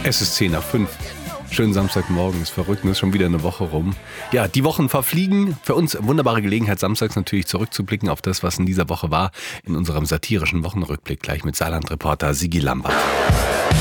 Es ist 10 nach 5. Schönen Samstagmorgen, ist verrückt, ist schon wieder eine Woche rum. Ja, die Wochen verfliegen. Für uns wunderbare Gelegenheit, samstags natürlich zurückzublicken auf das, was in dieser Woche war, in unserem satirischen Wochenrückblick, gleich mit Saarland-Reporter Sigi Lambert.